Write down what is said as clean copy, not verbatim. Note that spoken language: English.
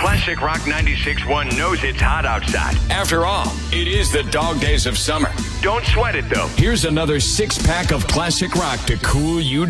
Classic Rock 96.1 knows it's hot outside. After all, it is the dog days of summer. Don't sweat it, though. Here's another 6-pack of classic rock to cool you